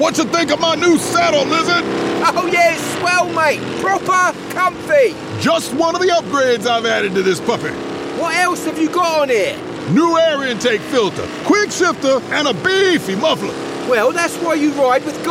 What you think of my new saddle, Lizard? Oh yeah, it's swell, mate. Proper comfy. Just one of the upgrades I've added to this puppy. What else have you got on here? New air intake filter, quick shifter, and a beefy muffler. Well, that's why you ride with